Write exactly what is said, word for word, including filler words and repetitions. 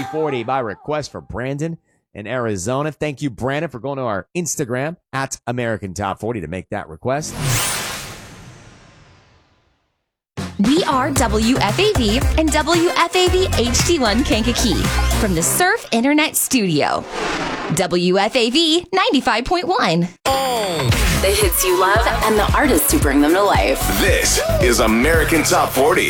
forty by request for Brandon in Arizona. Thank you, Brandon, for going to our Instagram at American Top forty to make that request. We are W F A V and W F A V H D one Kankakee from the Surf Internet Studio. W F A V ninety-five point one. The hits you love and the artists who bring them to life. This is American Top forty.